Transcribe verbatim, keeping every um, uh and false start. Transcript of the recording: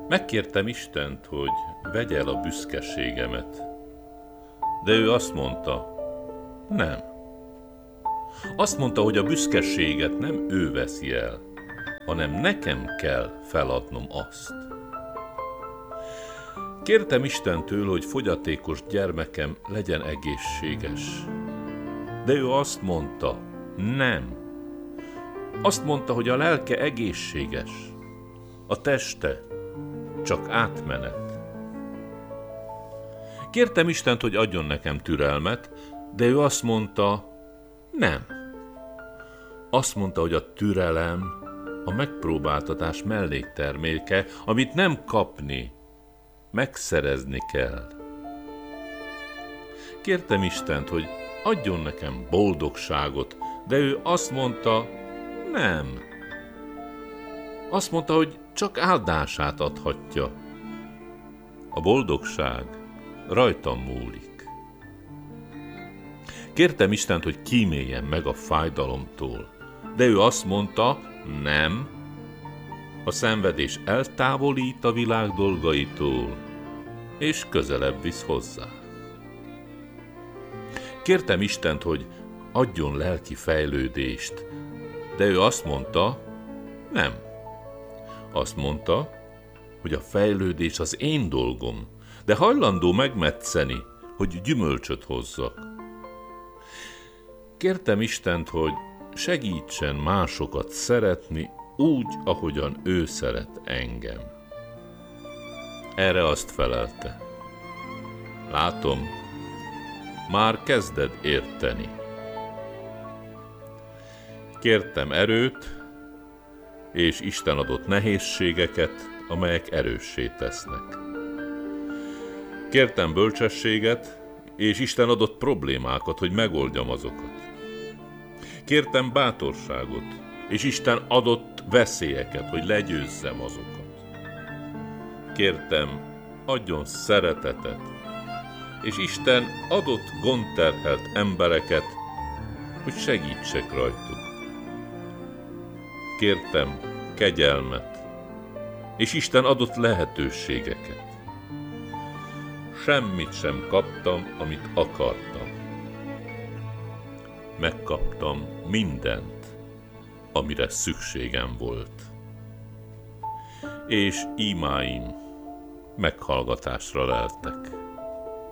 Megkértem Istent, hogy vegye el a büszkeségemet, de ő azt mondta, nem. Azt mondta, hogy a büszkeséget nem ő veszi el, hanem nekem kell feladnom azt. Kértem Istentől, hogy fogyatékos gyermekem legyen egészséges, de ő azt mondta, nem. Azt mondta, hogy a lelke egészséges, a teste csak átmenet. Kértem Istent, hogy adjon nekem türelmet, de ő azt mondta, nem. Azt mondta, hogy a türelem a megpróbáltatás mellékterméke, amit nem kapni, megszerezni kell. Kértem Istent, hogy adjon nekem boldogságot, de ő azt mondta, nem. Azt mondta, hogy csak áldását adhatja. A boldogság rajtam múlik. Kértem Istent, hogy kíméljen meg a fájdalomtól, de ő azt mondta, nem. A szenvedés eltávolít a világ dolgaitól, és közelebb visz hozzá. Kértem Istent, hogy adjon lelki fejlődést, de ő azt mondta, nem. Azt mondta, hogy a fejlődés az én dolgom, de hajlandó megmetszeni, hogy gyümölcsöt hozzak. Kértem Istent, hogy segítsen másokat szeretni úgy, ahogyan ő szeret engem. Erre azt felelte. Látom, már kezded érteni. Kértem erőt, és Isten adott nehézségeket, amelyek erőssé tesznek. Kértem bölcsességet, és Isten adott problémákat, hogy megoldjam azokat. Kértem bátorságot, és Isten adott veszélyeket, hogy legyőzzem azokat. Kértem, adjon szeretetet, és Isten adott gondterhelt embereket, hogy segítsek rajtuk. Kértem kegyelmet, és Isten adott lehetőségeket. Semmit sem kaptam, amit akartam. Megkaptam mindent, amire szükségem volt. És ímáim meghallgatásra leltek.